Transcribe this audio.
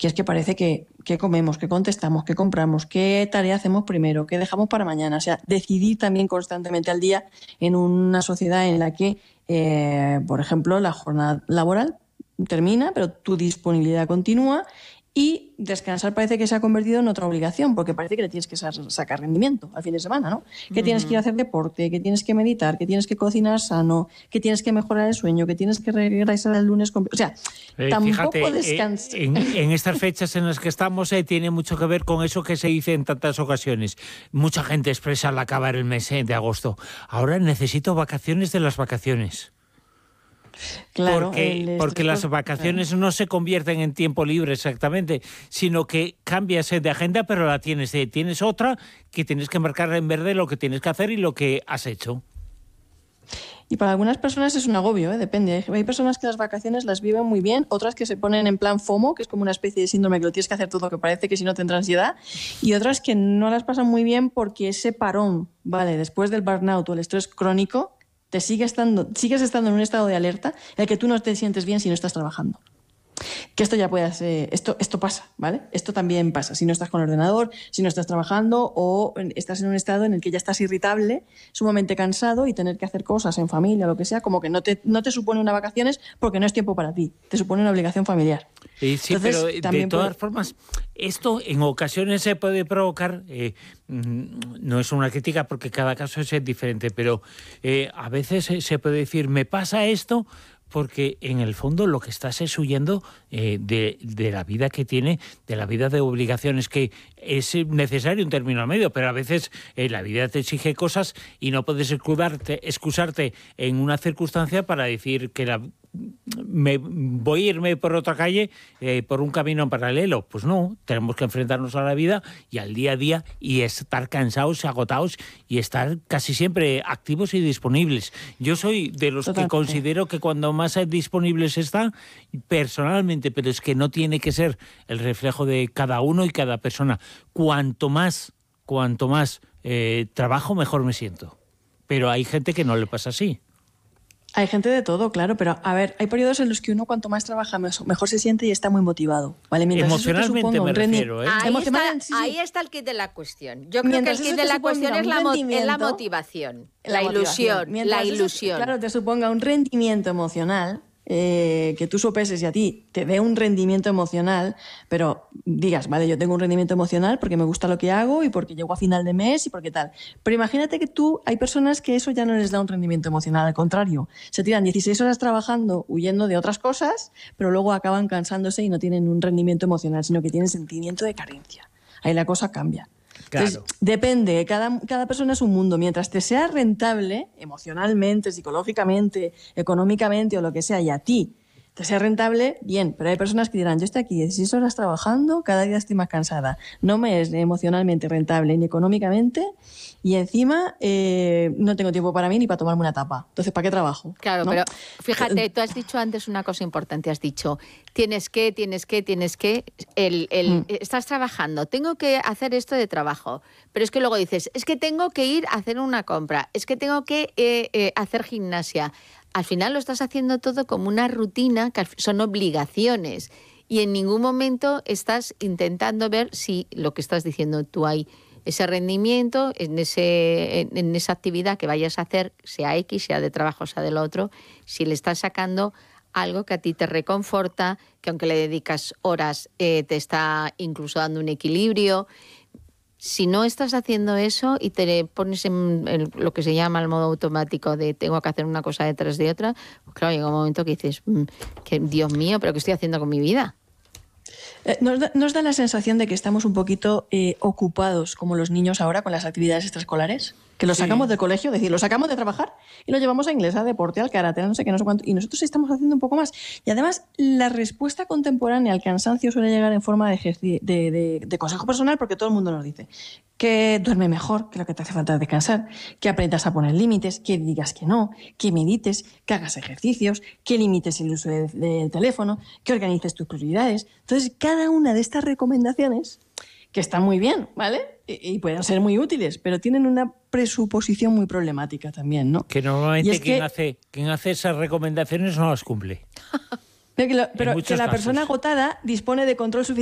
que es que parece que comemos, que contestamos, que compramos, qué tarea hacemos primero, qué dejamos para mañana. O sea, decidir también constantemente al día en una sociedad en la que, por ejemplo, la jornada laboral termina, pero tu disponibilidad continúa. Y descansar parece que se ha convertido en otra obligación, porque parece que le tienes que sacar rendimiento al fin de semana, ¿no? Que tienes que ir a hacer deporte, que tienes que meditar, que tienes que cocinar sano, que tienes que mejorar el sueño, que tienes que regresar el lunes. O sea, tampoco fíjate, descansar. En estas fechas en las que estamos tiene mucho que ver con eso que se dice en tantas ocasiones. Mucha gente expresa al acabar el mes de agosto: ahora necesito vacaciones de las vacaciones. Claro, porque las vacaciones no se convierten en tiempo libre exactamente, sino que cambias de agenda, pero la tienes otra que tienes que marcar en verde lo que tienes que hacer y lo que has hecho. Y para algunas personas es un agobio, depende. Hay personas que las vacaciones las viven muy bien, otras que se ponen en plan FOMO, que es como una especie de síndrome que lo tienes que hacer todo, que parece que si no tendrás ansiedad, y otras que no las pasan muy bien porque ese parón, ¿vale? Después del burnout o el estrés crónico, sigues estando en un estado de alerta en el que tú no te sientes bien si no estás trabajando. Que esto ya puede ser, esto pasa, ¿vale? Esto también pasa si no estás con el ordenador, si no estás trabajando o estás en un estado en el que ya estás irritable, sumamente cansado y tener que hacer cosas en familia o lo que sea, como que no te supone unas vacaciones porque no es tiempo para ti, te supone una obligación familiar. Sí, entonces, pero de todas formas, esto en ocasiones se puede provocar, no es una crítica porque cada caso es diferente, pero a veces se puede decir, me pasa esto porque en el fondo lo que estás es huyendo de la vida que tiene, de la vida de obligaciones, que es necesario un término medio, pero a veces la vida te exige cosas y no puedes excusarte en una circunstancia para decir que voy a irme por otra calle, por un camino en paralelo. Pues no, tenemos que enfrentarnos a la vida y al día a día y estar cansados, agotados y estar casi siempre activos y disponibles. Yo soy de los que considero que cuando más disponibles están, personalmente, pero es que no tiene que ser el reflejo de cada uno y cada persona. Cuanto más trabajo, mejor me siento. Pero hay gente que no le pasa así. Hay gente de todo, claro, pero a ver, hay periodos en los que uno cuanto más trabaja mejor se siente y está muy motivado, ¿vale? Mientras emocionalmente me refiero, ¿eh? Ahí está el kit de la cuestión. Yo creo que el kit de la cuestión es la motivación, la ilusión. Claro, te suponga un rendimiento emocional, que tú sopeses y a ti te dé un rendimiento emocional, pero digas, vale, yo tengo un rendimiento emocional porque me gusta lo que hago y porque llego a final de mes y porque tal. Pero imagínate que hay personas que eso ya no les da un rendimiento emocional, al contrario, se tiran 16 horas trabajando, huyendo de otras cosas, pero luego acaban cansándose y no tienen un rendimiento emocional, sino que tienen sentimiento de carencia. Ahí la cosa cambia. Claro. Entonces, depende, cada persona es un mundo. Mientras te sea rentable, emocionalmente, psicológicamente, económicamente o lo que sea, y a ti te sea rentable, bien, pero hay personas que dirán, yo estoy aquí 16 horas trabajando, cada día estoy más cansada, no me es emocionalmente rentable ni económicamente y encima no tengo tiempo para mí ni para tomarme una tapa. Entonces, ¿para qué trabajo? Claro, ¿no? pero fíjate, tú has dicho antes una cosa importante, has dicho, tienes que, estás trabajando, tengo que hacer esto de trabajo, pero es que luego dices, es que tengo que ir a hacer una compra, es que tengo que hacer gimnasia. Al final lo estás haciendo todo como una rutina, que son obligaciones, y en ningún momento estás intentando ver si lo que estás diciendo tú hay ese rendimiento en esa actividad que vayas a hacer, sea X, sea de trabajo, sea de lo otro, si le estás sacando algo que a ti te reconforta, que aunque le dedicas horas te está incluso dando un equilibrio. Si no estás haciendo eso y te pones en lo que se llama el modo automático de tengo que hacer una cosa detrás de otra, pues claro, llega un momento que dices, que Dios mío, ¿pero qué estoy haciendo con mi vida? ¿Nos da la sensación de que estamos un poquito ocupados, como los niños ahora, con las actividades extraescolares? Que los sacamos del colegio, es decir, los sacamos de trabajar y los llevamos a inglés, a deporte, al karate, a no sé qué, no sé cuánto, y nosotros estamos haciendo un poco más. Y además, la respuesta contemporánea al cansancio suele llegar en forma de consejo personal, porque todo el mundo nos dice que duerme mejor, que lo que te hace falta es descansar, que aprendas a poner límites, que digas que no, que medites, que hagas ejercicios, que limites el uso del teléfono, que organices tus prioridades. Entonces, cada una de estas recomendaciones, que están muy bien, ¿vale? Y pueden ser muy útiles, pero tienen una presuposición muy problemática también, ¿no? Que normalmente quien hace esas recomendaciones no las cumple. Pero que la persona agotada dispone de control suficiente